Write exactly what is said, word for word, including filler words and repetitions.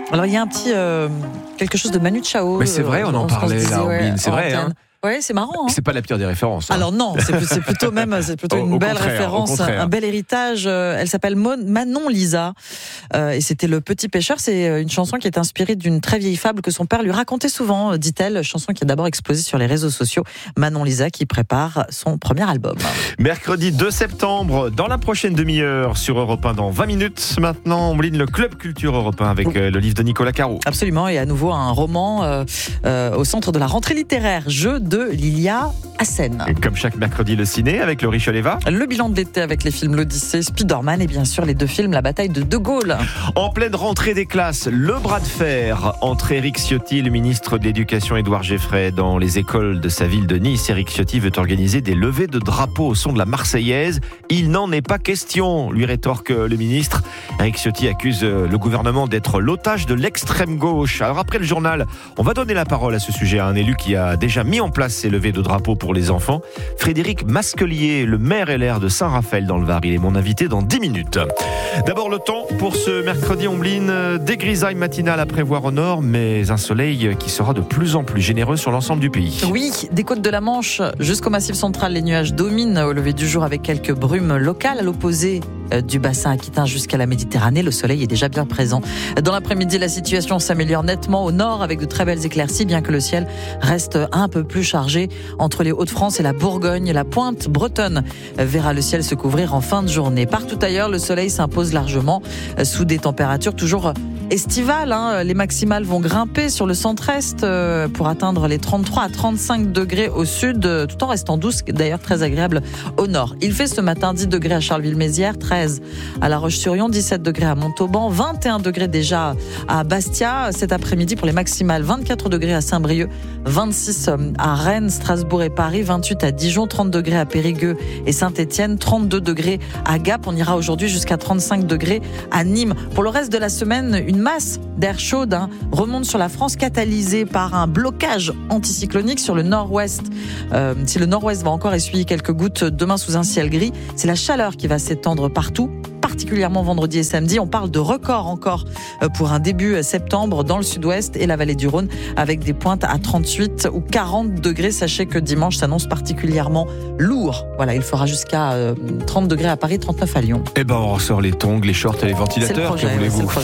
Alors il y a un petit euh, quelque chose de Manu Chao. Mais c'est vrai, on en parlait là, ouais, c'est vrai. Hein. Ouais, c'est marrant. Hein. C'est pas la pire des références. Hein. Alors non, c'est, c'est plutôt même, c'est plutôt au, une au belle référence, un bel héritage. Elle s'appelle Manon Lisa euh, et c'était Le Petit Pêcheur. C'est une chanson qui est inspirée d'une très vieille fable que son père lui racontait souvent, dit-elle. Chanson qui a d'abord explosé sur les réseaux sociaux. Manon Lisa qui prépare son premier album. Mercredi deux septembre, dans la prochaine demi-heure sur Europe un, dans vingt minutes. Maintenant, on line le Club Culture Europe un avec euh, le livre de Nicolas Caro. Absolument, et à nouveau un roman euh, euh, au centre de la rentrée littéraire, Jeu de Lilia Hassen. Et comme chaque mercredi, le ciné avec le Richelieu-Va. Le bilan de l'été avec les films L'Odyssée, Spider-Man et bien sûr les deux films La bataille de De Gaulle. En pleine rentrée des classes, le bras de fer entre Éric Ciotti et le ministre de l'Éducation Édouard Geffray dans les écoles de sa ville de Nice. Éric Ciotti veut organiser des levées de drapeaux au son de la Marseillaise. Il n'en est pas question, lui rétorque le ministre. Éric Ciotti accuse le gouvernement d'être l'otage de l'extrême gauche. Alors après le journal, on va donner la parole à ce sujet à un élu qui a déjà mis en place ces levées de drapeaux pour les enfants. Frédéric Masquelier, le maire L R de Saint-Raphaël dans le Var. Il est mon invité dans dix minutes. D'abord le temps pour ce mercredi Ombline. Des grisailles matinales à prévoir au nord, mais un soleil qui sera de plus en plus généreux sur l'ensemble du pays. Oui, des côtes de la Manche jusqu'au Massif central, les nuages dominent au lever du jour avec quelques brumes locales. À l'opposé du bassin aquitain jusqu'à la Méditerranée, le soleil est déjà bien présent. Dans l'après-midi, la situation s'améliore nettement au nord avec de très belles éclaircies, bien que le ciel reste un peu plus chargé entre les Hauts-de-France et la Bourgogne. La pointe bretonne verra le ciel se couvrir en fin de journée. Partout ailleurs, le soleil s'impose largement sous des températures toujours estivales. Hein. Les maximales vont grimper sur le centre-est pour atteindre les trente-trois à trente-cinq degrés au sud, tout en restant douce, d'ailleurs très agréable au nord. Il fait ce matin dix degrés à Charleville-Mézières, treize à La Roche-sur-Yon, dix-sept degrés à Montauban, vingt et un degrés déjà à Bastia. Cet après-midi pour les maximales, vingt-quatre degrés à Saint-Brieuc, vingt-six à Rennes, Strasbourg et Paris, vingt-huit à Dijon, trente degrés à Périgueux et Saint-Étienne, trente-deux degrés à Gap. On ira aujourd'hui jusqu'à trente-cinq degrés à Nîmes. Pour le reste de la semaine, une masse d'air chaude hein, remonte sur la France, catalysée par un blocage anticyclonique sur le nord-ouest. Euh, si le nord-ouest va encore essuyer quelques gouttes demain sous un ciel gris, c'est la chaleur qui va s'étendre partout, particulièrement vendredi et samedi. On parle de record encore pour un début septembre dans le sud-ouest et la vallée du Rhône avec des pointes à trente-huit ou quarante degrés. Sachez que dimanche s'annonce particulièrement lourd. Voilà, il fera jusqu'à trente degrés à Paris, trente-neuf à Lyon. Eh ben, on ressort les tongs, les shorts et les ventilateurs. C'est le projet, que voulez-vous ? ouais,